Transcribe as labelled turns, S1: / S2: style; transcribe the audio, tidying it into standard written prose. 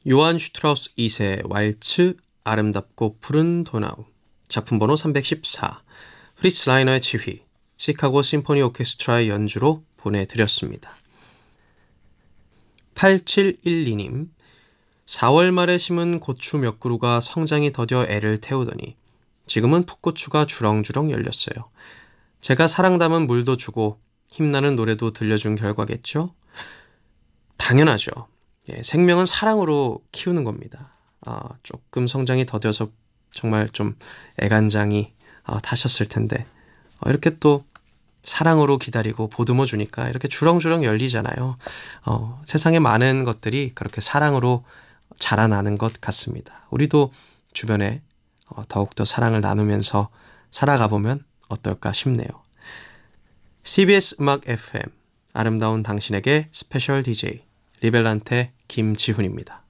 S1: 요한 슈트라우스 2세 왈츠 아름답고 푸른 도나우 작품 번호 314 프리츠 라이너의 지휘 시카고 심포니 오케스트라의 연주로 보내드렸습니다. 8712님 4월 말에 심은 고추 몇 그루가 성장이 더뎌 애를 태우더니 지금은 풋고추가 주렁주렁 열렸어요. 제가 사랑 담은 물도 주고 힘나는 노래도 들려준 결과겠죠? 당연하죠. 생명은 사랑으로 키우는 겁니다. 조금 성장이 더뎌서 정말 좀 애간장이 타셨을 텐데 이렇게 또 사랑으로 기다리고 보듬어 주니까 이렇게 주렁주렁 열리잖아요. 세상의 많은 것들이 그렇게 사랑으로 자라나는 것 같습니다. 우리도 주변에 더욱더 사랑을 나누면서 살아가 보면 어떨까 싶네요. CBS 음악 FM 아름다운 당신에게 스페셜 DJ 리벨란테 김지훈입니다.